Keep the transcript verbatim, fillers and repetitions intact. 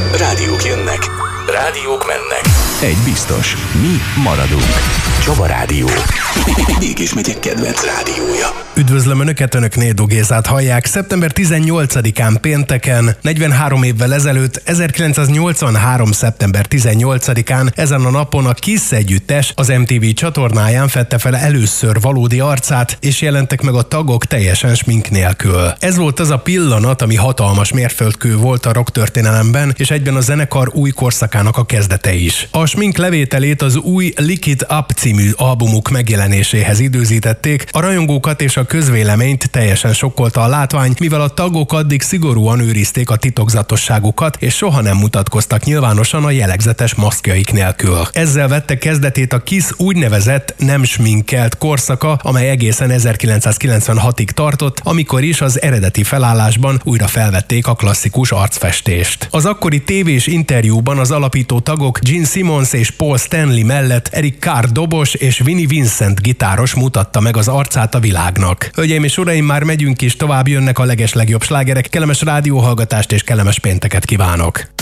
Rádiók jönnek, rádiók mennek. Egy biztos, mi maradunk. Csaba Rádió. Mégis megyek kedvenc rádiója. Üdvözlöm Önöket, Önök Nédó Gézát hallják. szeptember tizennyolcadikán pénteken, negyvenhárom évvel ezelőtt, ezerkilencszáznyolcvanhárom. szeptember tizennyolcadikán ezen a napon a Kiss együttes az em té vé csatornáján fedte fel először valódi arcát, és jelentek meg a tagok teljesen smink nélkül. Ez volt az a pillanat, ami hatalmas mérföldkő volt a rock történelemben, és egyben a zenekar új korszakának a kezdete is. A smink levételét az új Lick It Up című albumuk megjelenéséhez időzítették, a rajongókat és a közvéleményt teljesen sokkolta a látvány, mivel a tagok addig szigorúan őrizték a titokzatosságukat, és soha nem mutatkoztak nyilvánosan a jellegzetes maszkjaik nélkül. Ezzel vette kezdetét a Kiss úgynevezett nem sminkelt korszaka, amely egészen ezerkilencszázkilencvenhatig tartott, amikor is az eredeti felállásban újra felvették a klasszikus arcfestést. Az akkori tévés interjúban az alapító tagok Gene Simmons és Paul Stanley mellett Eric Carr dobos és Vinnie Vincent gitáros mutatta meg az arcát a világnak. Hölgyeim és uraim, már megyünk is, tovább jönnek a legeslegjobb slágerek, kellemes rádióhallgatást és kellemes pénteket kívánok!